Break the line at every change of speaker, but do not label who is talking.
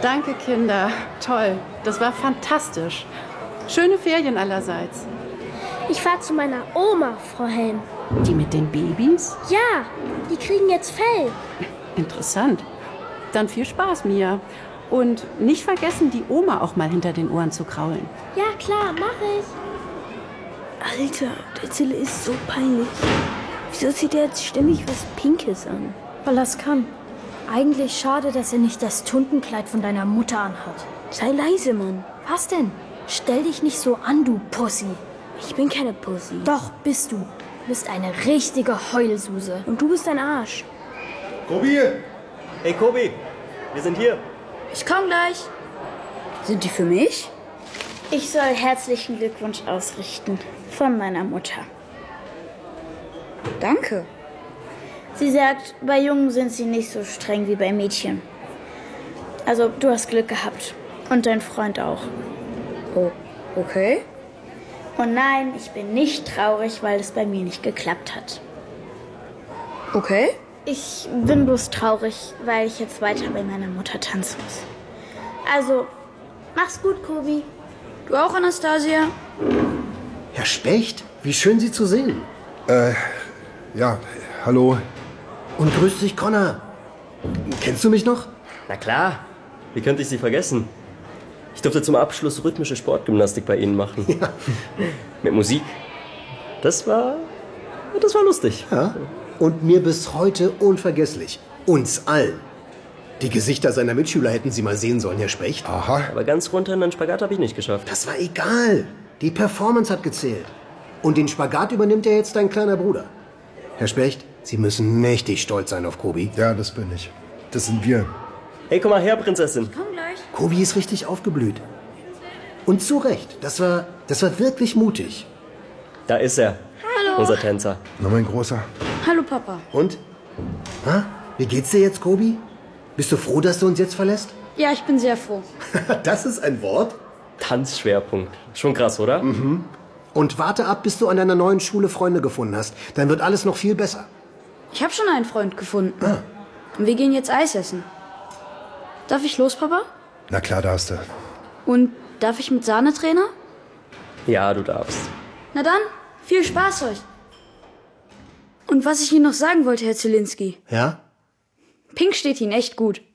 Danke, Kinder. Toll. Das war fantastisch. Schöne Ferien allerseits.
Ich fahre zu meiner Oma, Frau Helm.
Die mit den Babys?
Ja, die kriegen jetzt Fell.
Interessant. Dann viel Spaß, Mia. Und nicht vergessen, die Oma auch mal hinter den Ohren zu kraulen.
Ja, klar, mach ich.
Alter, der Zille ist so peinlich. Wieso zieht er jetzt ständig was Pinkes an?
Weil er's kann. Eigentlich schade, dass er nicht das Tuntenkleid von deiner Mutter anhat.
Sei leise, Mann.
Was denn? Stell dich nicht so an, du Pussy.
Ich bin keine Pussy.
Doch, bist du. Du bist eine richtige Heulsuse.
Und du bist ein Arsch.
Kobi!
Hey Kobi, wir sind hier.
Ich komm gleich. Sind die für mich?
Ich soll herzlichen Glückwunsch ausrichten von meiner Mutter.
Danke.
Sie sagt, bei Jungen sind sie nicht so streng wie bei Mädchen. Also, du hast Glück gehabt. Und dein Freund auch.
Oh, okay.
Und nein, ich bin nicht traurig, weil es bei mir nicht geklappt hat.
Okay.
Ich bin bloß traurig, weil ich jetzt weiter bei meiner Mutter tanzen muss. Also, mach's gut, Kobi.
Du auch, Anastasia?
Herr Specht, wie schön Sie zu sehen.
Ja, hallo.
Und grüß dich, Connor. Kennst du mich noch?
Na klar, wie könnte ich Sie vergessen? Ich durfte zum Abschluss rhythmische Sportgymnastik bei Ihnen machen.
Ja.
Mit Musik. Das war lustig.
Ja. Und mir bis heute unvergesslich. Uns allen. Die Gesichter seiner Mitschüler hätten Sie mal sehen sollen, Herr Specht.
Aha.
Aber ganz runter in den Spagat habe ich nicht geschafft.
Das war egal. Die Performance hat gezählt. Und den Spagat übernimmt ja jetzt dein kleiner Bruder. Herr Specht, Sie müssen mächtig stolz sein auf Kobi.
Ja, das bin ich. Das sind wir.
Hey, komm mal her, Prinzessin.
Komm gleich.
Kobi ist richtig aufgeblüht. Und zu Recht. Das war wirklich mutig.
Da ist er.
Hallo.
Unser Tänzer.
Na, mein Großer.
Hallo, Papa.
Und? Ha? Wie geht's dir jetzt, Kobi? Bist du froh, dass du uns jetzt verlässt?
Ja, ich bin sehr froh.
Das ist ein Wort.
Tanzschwerpunkt. Schon krass, oder?
Mhm. Und warte ab, bis du an deiner neuen Schule Freunde gefunden hast. Dann wird alles noch viel besser.
Ich habe schon einen Freund gefunden. Und wir gehen jetzt Eis essen. Darf ich los, Papa?
Na klar, darfst du.
Und darf ich mit Sahnetrainer?
Ja, du darfst.
Na dann, viel Spaß euch. Und was ich Ihnen noch sagen wollte, Herr Zielinski.
Ja?
Pink steht Ihnen echt gut.